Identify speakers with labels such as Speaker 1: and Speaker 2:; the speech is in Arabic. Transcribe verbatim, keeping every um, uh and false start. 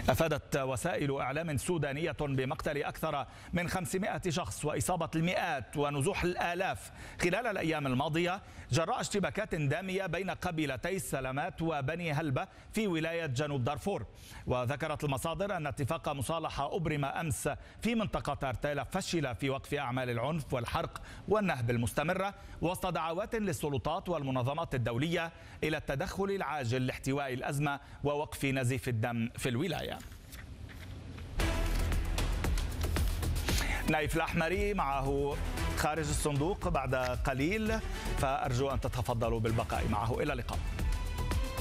Speaker 1: أفادت وسائل إعلام سودانية بمقتل أكثر من خمسمائة شخص وإصابة المئات ونزوح الآلاف خلال الأيام الماضية جراء اشتباكات دامية بين قبيلتي السلامات وبني هلبة في ولاية جنوب دارفور. وذكرت المصادر أن اتفاق مصالحة أبرم أمس في منطقة أرتيلا فشل في وقف أعمال العنف والحرق والنهب المستمرة وسط دعوات للسلطات والمنظمات الدولية إلى التدخل العاجل لاحتواء الأزمة ووقف نزيف الدم في الولاية. نايف الأحمري معه خارج الصندوق بعد قليل، فأرجو أن تتفضلوا بالبقاء معه. إلى اللقاء.